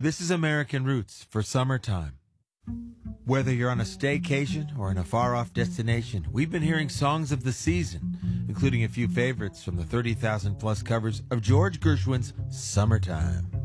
This is American Roots for summertime. Whether you're on a staycation or in a far-off destination, we've been hearing songs of the season, including a few favorites from the 30,000-plus covers of George Gershwin's Summertime.